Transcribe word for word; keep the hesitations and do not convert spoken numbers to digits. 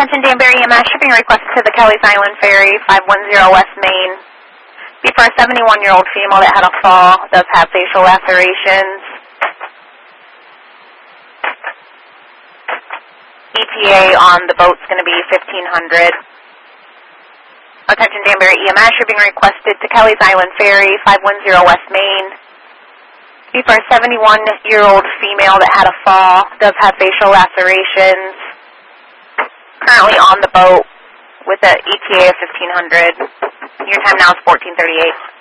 Attention Danbury E M S, shipping request to the Kelly's Island Ferry, five one zero West Main. Be for a seventy-one-year-old female that had a fall, does have facial lacerations. E T A on the boat's going to be fifteen hundred. Attention Danbury E M S, shipping requested to Kelly's Island Ferry, five one zero West Main. Be for a seventy-one-year-old female that had a fall, does have facial lacerations. Currently on the boat with an E T A of fifteen hundred. Your time now is fourteen thirty-eight.